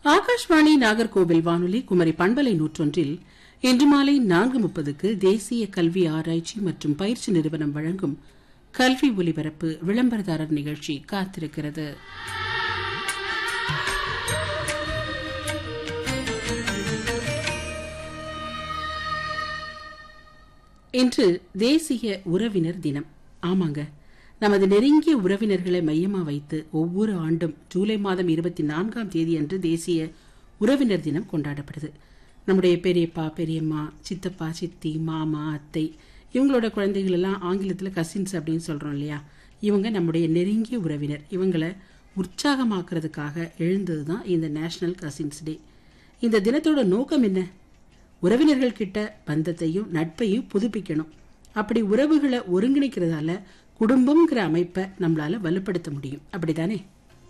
ஆகாஷ்வாணி நாகர்கோவில் வானொலி குமரி பண்பலை 101 இன்று மாலை 4:30க்கு தேசிய கல்வி ஆராய்ச்சி மற்றும் பயிற்சி நிறுவனம் வழங்கும் கல்வி ஒலிபரப்பு விளம்பரதாரர் நிகழ்ச்சி காத்திருக்கிறது. இன்று தேசிய உறவினர் தினம். ஆமாங்க, நமது நெருங்கிய உறவினர்களை மையமா வைத்து ஒவ்வொரு ஆண்டும் ஜூலை மாதம் 24ஆம் தேதி அன்று தேசிய உறவினர் தினம் கொண்டாடப்படுது. நம்முடைய பெரியப்பா, பெரியம்மா, சித்தப்பா, சித்தி, மாமா, அத்தை, இவங்களோட குழந்தைகள் எல்லாம் ஆங்கிலத்தில் கசின்ஸ் அப்படின்னு சொல்றோம் இல்லையா? இவங்க நம்முடைய நெருங்கிய உறவினர். இவங்களை உற்சாகமாக்குறதுக்காக எழுந்ததுதான் இந்த நேஷனல் கசின்ஸ் டே. இந்த தினத்தோட நோக்கம் என்ன? உறவினர்கள் கிட்ட பந்தத்தையும் நட்பையும் புதுப்பிக்கணும். அப்படி உறவுகளை ஒருங்கிணைக்கிறதால குடும்பம்ங்கிற அமைப்பை நம்மளால வலுப்படுத்த முடியும். அப்படித்தானே?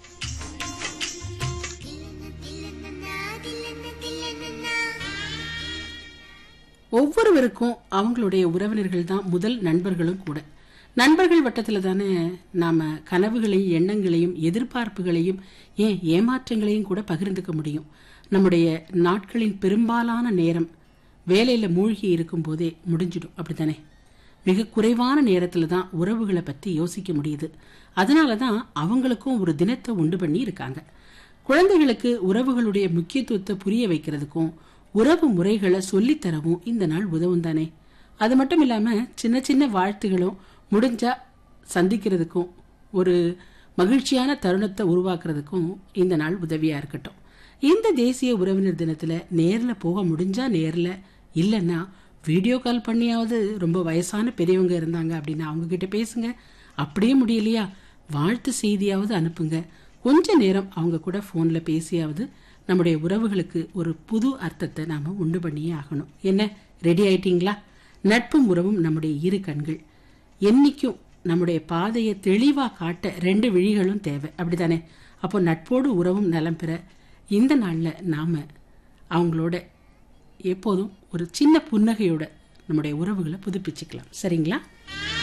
ஒவ்வொருவருக்கும் அவங்களுடைய உறவினர்கள் தான் முதல் நண்பர்களும் கூட. நண்பர்கள் வட்டத்தில் தானே நாம கனவுகளையும் எண்ணங்களையும் எதிர்பார்ப்புகளையும் ஏன் ஏமாற்றங்களையும் கூட பகிர்ந்துக்க முடியும். நம்முடைய நாட்களின் பெரும்பாலான நேரம் வேலையில மூழ்கி இருக்கும் போதே முடிஞ்சிடும். அப்படித்தானே? மிக குறைவான நேரத்துல தான் உறவுகளை பத்தி யோசிக்க முடியுது. அதனாலதான் அவங்களுக்கும் ஒரு தினத்தை உண்டு பண்ணி இருக்காங்க. குழந்தைகளுக்கு உறவுகளுடைய முக்கியத்துவத்தை புரிய வைக்கிறதுக்கும் உறவு முறைகளை சொல்லித்தரவும் இந்த நாள் உதவும் தானே. அது மட்டும் இல்லாம சின்ன சின்ன வாழ்த்துகளும் முடிஞ்சா சந்திக்கிறதுக்கும் ஒரு மகிழ்ச்சியான தருணத்தை உருவாக்குறதுக்கும் இந்த நாள் உதவியா இருக்கட்டும். இந்த தேசிய உறவினர் தினத்துல நேர்ல போக முடிஞ்சா நேர்ல, இல்லைன்னா வீடியோ கால் பண்ணியாவது, ரொம்ப வயசான பெரியவங்க இருந்தாங்க அப்படின்னா அவங்க கிட்ட பேசுங்க. அப்படியே முடியலையா வாழ்த்து செய்தியாவது அனுப்புங்க. கொஞ்ச நேரம் அவங்க கூட போன்ல பேசியாவது நம்முடைய உறவுகளுக்கு ஒரு புது அர்த்தத்தை நாம உண்டு பண்ணியே ஆகணும். என்ன, ரெடி ஆயிட்டீங்களா? நட்பும் உறவும் நம்முடைய இரு கண்கள். என்னைக்கும் நம்முடைய பாதையை தெளிவா காட்ட 2 விழிகளும் தேவை. அப்படித்தானே? அப்போ நட்போடு உறவும் நலம் பெற இந்த நாள்ல நாம அவங்களோட எப்போதும் ஒரு சின்ன புன்னகையோட நம்முடைய உறவுகளை புதுப்பிச்சுக்கலாம். சரிங்களா?